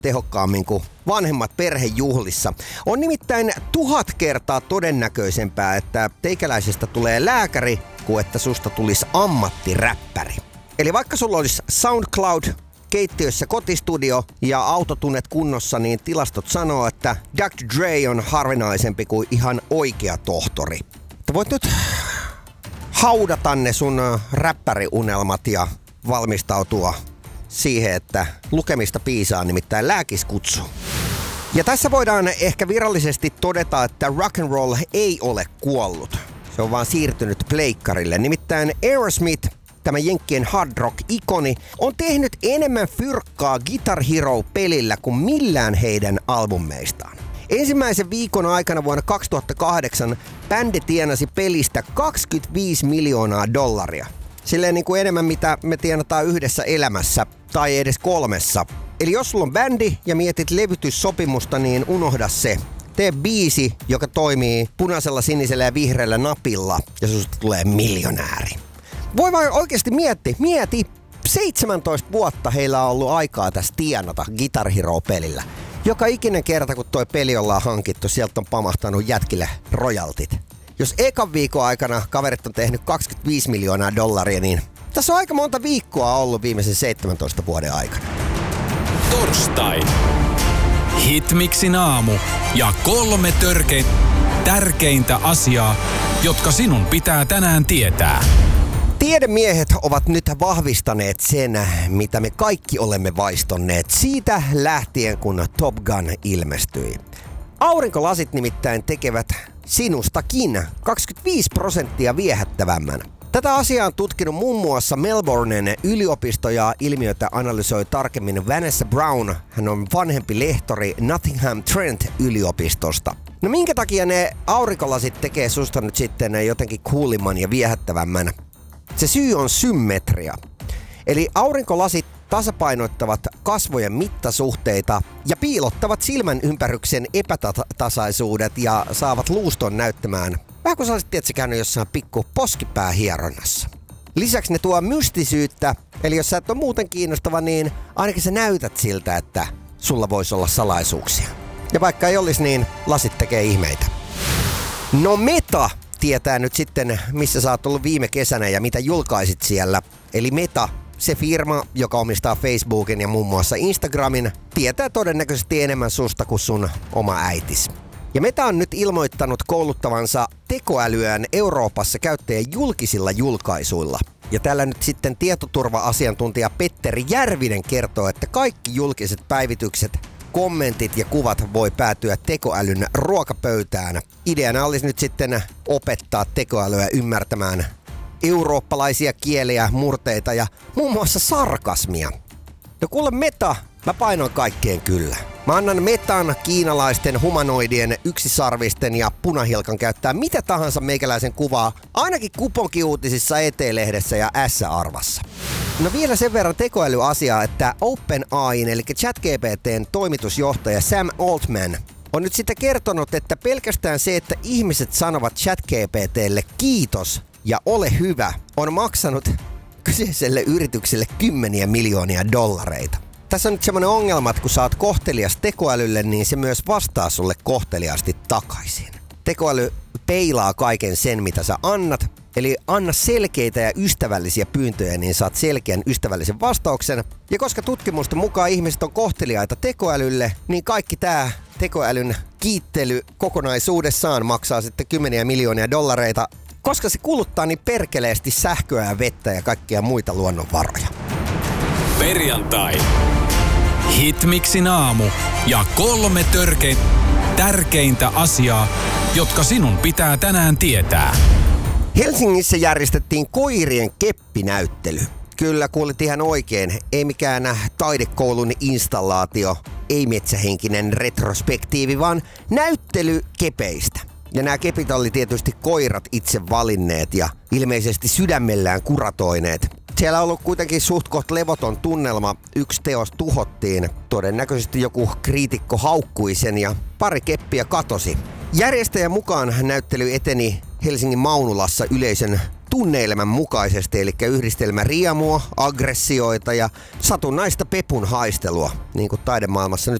tehokkaammin kuin vanhemmat perhejuhlissa. On nimittäin 1000 kertaa todennäköisempää, että teikäläisestä tulee lääkäri, kuin että susta tulisi ammattiräppäri. Eli vaikka sulla olisi SoundCloud, keittiössä kotistudio ja autotunnet kunnossa, niin tilastot sanoo, että Dr. Dre on harvinaisempi kuin ihan oikea tohtori. Te voit nyt haudata ne sun räppäriunelmat ja valmistautua siihen, että lukemista piisaa, nimittäin lääkiskutsu. Ja tässä voidaan ehkä virallisesti todeta, että rock and roll ei ole kuollut. Se on vaan siirtynyt pleikkarille. Nimittäin Aerosmith, tämä jenkkien hard rock-ikoni, on tehnyt enemmän fyrkkaa Guitar Hero-pelillä kuin millään heidän albumeistaan. Ensimmäisen viikon aikana vuonna 2008 bändi tienasi pelistä $25 miljoonaa. Silleen niin kuin enemmän mitä me tienataan yhdessä elämässä tai edes 3. Eli jos sulla on bändi ja mietit levytyssopimusta, niin unohda se. Tee biisi, joka toimii punaisella, sinisellä ja vihreällä napilla ja susta tulee miljonääri. Voi vaan oikeasti mieti. 17 vuotta heillä on ollut aikaa tässä tienata Guitar Hero-pelillä. Joka ikinen kerta, kun toi peli ollaan hankittu, sieltä on pamahtanut jätkille royaltit. Jos ekan viikon aikana kaverit on tehnyt $25 miljoonaa, niin tässä on aika monta viikkoa ollut viimeisen 17 vuoden aikana. Torstai. Hitmixin aamu ja 3 tärkeintä asiaa, jotka sinun pitää tänään tietää. Tiedemiehet ovat nyt vahvistaneet sen, mitä me kaikki olemme vaistonneet siitä lähtien, kun Top Gun ilmestyi. Aurinkolasit nimittäin tekevät sinustakin 25% viehättävämmän. Tätä asiaa on tutkinut muun muassa Melbournen yliopisto ja ilmiötä analysoi tarkemmin Vanessa Brown. Hän on vanhempi lehtori Nottingham Trent yliopistosta. No minkä takia ne aurinkolasit tekee susta nyt sitten jotenkin coolimman ja viehättävämmän? Se syy on symmetria. Eli aurinkolasit tasapainoittavat kasvojen mittasuhteita ja piilottavat silmän ympäryksen epätasaisuudet ja saavat luuston näyttämään vähän kuin sä olisit tietysti käynyt jossain pikku poskipäähieronnassa. Lisäksi ne tuo mystisyyttä, eli jos sä et ole muuten kiinnostava, niin ainakin sä näytät siltä, että sulla voisi olla salaisuuksia. Ja vaikka ei olisi, niin lasit tekee ihmeitä. No Meta tietää nyt sitten, missä sä oot ollut viime kesänä ja mitä julkaisit siellä. Eli Meta, se firma, joka omistaa Facebookin ja muun muassa Instagramin, tietää todennäköisesti enemmän susta kuin sun oma äitis. Ja Meta on nyt ilmoittanut kouluttavansa tekoälyään Euroopassa käyttäjien julkisilla julkaisuilla. Ja täällä nyt sitten tietoturva-asiantuntija Petteri Järvinen kertoo, että kaikki julkiset päivitykset, kommentit ja kuvat voi päätyä tekoälyn ruokapöytään. Ideana olisi nyt sitten opettaa tekoälyä ymmärtämään eurooppalaisia kieliä, murteita ja muun muassa sarkasmia. No kuule Meta, mä painoin kaikkeen kyllä. Mä annan Metan, kiinalaisten, humanoidien, yksisarvisten ja punahilkan käyttää mitä tahansa meikäläisen kuvaa, ainakin kuponkiuutisissa, ET-lehdessä ja S-arvassa. No vielä sen verran tekoälyasiaa, että OpenAI:n eli ChatGPT:n toimitusjohtaja Sam Altman on nyt sitten kertonut, että pelkästään se, että ihmiset sanovat ChatGPT:lle kiitos ja ole hyvä, on maksanut kyseiselle yritykselle $10 miljoonia. Tässä on nyt semmoinen ongelma, että kun sä oot kohtelias tekoälylle, niin se myös vastaa sulle kohteliaasti takaisin. Tekoäly peilaa kaiken sen, mitä sä annat. Eli anna selkeitä ja ystävällisiä pyyntöjä, niin saat selkeän ystävällisen vastauksen. Ja koska tutkimusten mukaan ihmiset on kohteliaita tekoälylle, niin kaikki tää tekoälyn kiittely kokonaisuudessaan maksaa sitten $10 miljoonia, koska se kuluttaa niin perkeleesti sähköä ja vettä ja kaikkia muita luonnonvaroja. Perjantai. Hitmixin aamu ja 3 tärkeintä asiaa, jotka sinun pitää tänään tietää. Helsingissä järjestettiin koirien keppinäyttely. Kyllä kuulit ihan oikein, ei mikään taidekoulun installaatio, ei metsähenkinen retrospektiivi, vaan näyttely kepeistä. Ja nämä kepit oli tietysti koirat itse valinneet ja ilmeisesti sydämellään kuratoineet. Siellä on ollut kuitenkin suht koht levoton tunnelma. Yksi teos tuhottiin. Todennäköisesti joku kriitikko haukkui sen ja pari keppiä katosi. Järjestäjän mukaan näyttely eteni Helsingin Maunulassa yleisön tunneilman mukaisesti, eli yhdistelmä riemua, aggressioita ja satunnaista pepun haistelua, niin kuin taidemaailmassa nyt